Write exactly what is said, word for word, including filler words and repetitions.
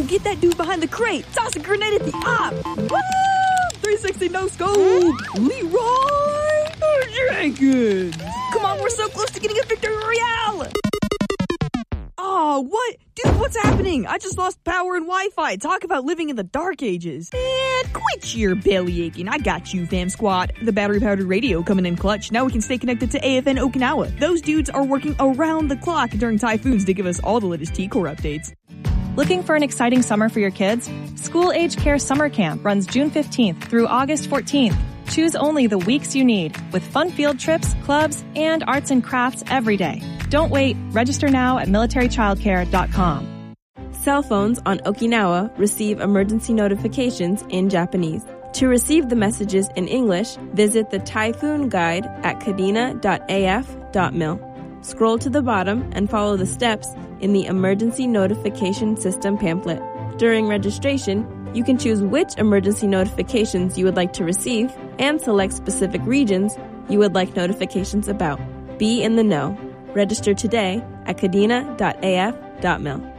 get that dude behind the crate. Toss a grenade at the op. Woo! three sixty no scope. Leroy Jenkins. Come on, we're so close to getting a victory royale. Oh, what? Dude, what's happening? I just lost power and Wi-Fi. Talk about living in the dark ages. Man, quit your belly aching. I got you, fam squad. The battery-powered radio coming in clutch. Now we can stay connected to A F N Okinawa. Those dudes are working around the clock during typhoons to give us all the latest T-Core updates. Looking for an exciting summer for your kids? School Age Care Summer Camp runs June fifteenth through August fourteenth. Choose only the weeks you need, with fun field trips, clubs, and arts and crafts every day. Don't wait. Register now at military childcare dot com. Cell phones on Okinawa receive emergency notifications in Japanese. To receive the messages in English, visit the Typhoon Guide at kadena dot a f dot mil. Scroll to the bottom and follow the steps in the Emergency Notification System pamphlet. During registration, you can choose which emergency notifications you would like to receive and select specific regions you would like notifications about. Be in the know. Register today at kadena dot a f dot mil.